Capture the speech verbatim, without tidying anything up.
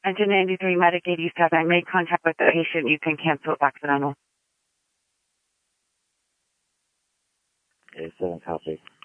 Engine ninety-three, Medic eighty-seven. I made contact with the patient. You can cancel it's accidental. eighty-seven, copy.